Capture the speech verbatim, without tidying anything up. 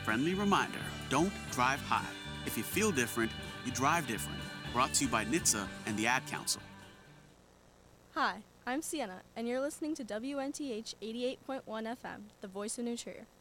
friendly reminder, don't drive high. If you feel different, you drive different. Brought to you by N H T S A and the Ad Council. Hi, I'm Sienna, and you're listening to W N T H eighty-eight point one F M, the voice of New Trier.